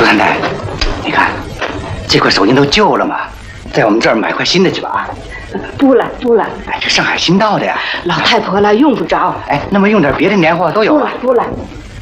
周太太，你看，这块手巾都旧了嘛，在我们这儿买块新的去吧啊。 不了不了， 哎，这上海新到的呀。 老太婆了用不着。 哎，那么用点别的年货都有。 不了不了。